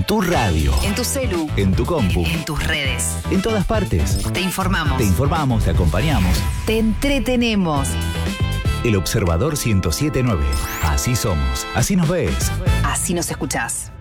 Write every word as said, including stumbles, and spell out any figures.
tu radio. En tu celu. En tu compu. En tus redes. En todas partes. Te informamos. Te informamos, te acompañamos. Te entretenemos. El Observador ciento siete punto nueve. Así somos. Así nos ves. Así nos escuchás.